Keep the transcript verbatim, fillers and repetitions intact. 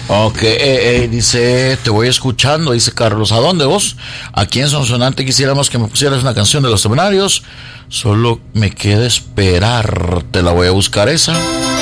Ok, eh, eh, dice, te voy escuchando, dice Carlos. ¿A dónde vos? Aquí en Sonsonate quisiéramos que me pusieras una canción de Los Temerarios. Solo me queda esperar. Te la voy a buscar esa.